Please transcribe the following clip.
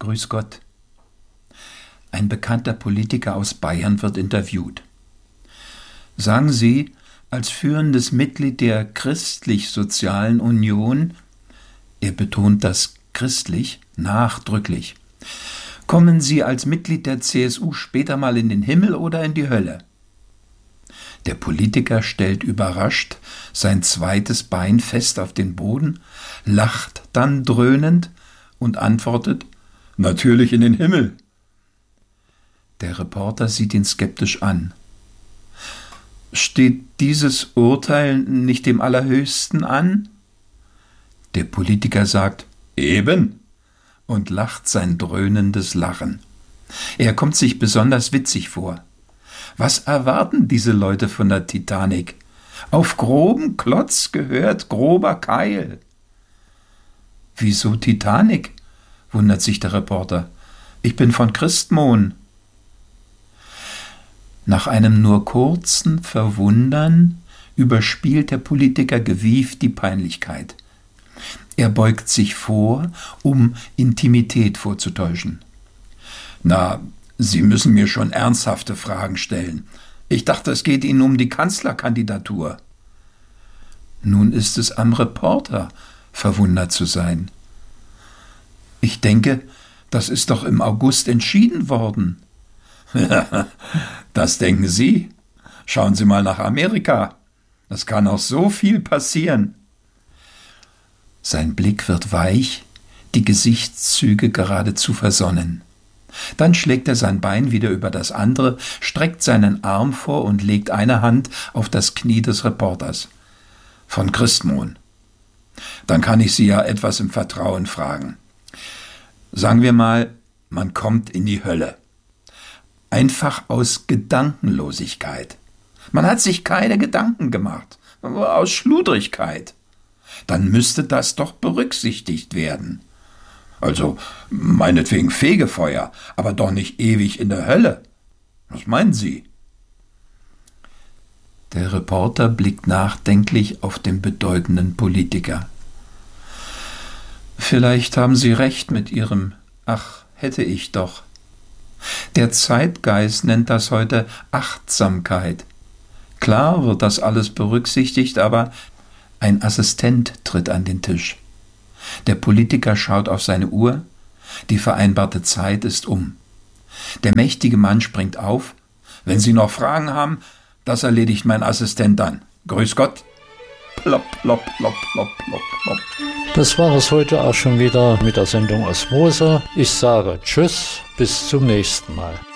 Grüß Gott. Ein bekannter Politiker aus Bayern wird interviewt. Sagen Sie, als führendes Mitglied der Christlich-Sozialen Union, er betont das christlich nachdrücklich, kommen Sie als Mitglied der CSU später mal in den Himmel oder in die Hölle? Der Politiker stellt überrascht sein zweites Bein fest auf den Boden, lacht dann dröhnend und antwortet: Natürlich in den Himmel. Der Reporter sieht ihn skeptisch an. Steht dieses Urteil nicht dem Allerhöchsten an? Der Politiker sagt: Eben, und lacht sein dröhnendes Lachen. Er kommt sich besonders witzig vor. Was erwarten diese Leute von der Titanic? Auf groben Klotz gehört grober Keil. Wieso Titanic? Wundert sich der Reporter. Ich bin von Christmohn. Nach einem nur kurzen Verwundern überspielt der Politiker gewieft die Peinlichkeit. Er beugt sich vor, um Intimität vorzutäuschen. Na, Sie müssen mir schon ernsthafte Fragen stellen. Ich dachte, es geht Ihnen um die Kanzlerkandidatur. Nun ist es am Reporter, verwundert zu sein. Ich denke, das ist doch im August entschieden worden. Das denken Sie? Schauen Sie mal nach Amerika. Es kann auch so viel passieren. Sein Blick wird weich, die Gesichtszüge geradezu versonnen. Dann schlägt er sein Bein wieder über das andere, streckt seinen Arm vor und legt eine Hand auf das Knie des Reporters. Von Christmohn. Dann kann ich Sie ja etwas im Vertrauen fragen. Sagen wir mal, man kommt in die Hölle. Einfach aus Gedankenlosigkeit. Man hat sich keine Gedanken gemacht, aus Schludrigkeit. Dann müsste das doch berücksichtigt werden. Also meinetwegen Fegefeuer, aber doch nicht ewig in der Hölle. Was meinen Sie? Der Reporter blickt nachdenklich auf den bedeutenden Politiker. Vielleicht haben Sie recht mit Ihrem »Ach, hätte ich doch«. Der Zeitgeist nennt das heute Achtsamkeit. Klar wird das alles berücksichtigt, aber ein Assistent tritt an den Tisch. Der Politiker schaut auf seine Uhr. Die vereinbarte Zeit ist um. Der mächtige Mann springt auf. Wenn Sie noch Fragen haben, das erledigt mein Assistent dann. Grüß Gott. Plopp, plopp, plopp, plopp, plopp, plopp. Das war es heute auch schon wieder mit der Sendung Osmose. Ich sage Tschüss, bis zum nächsten Mal.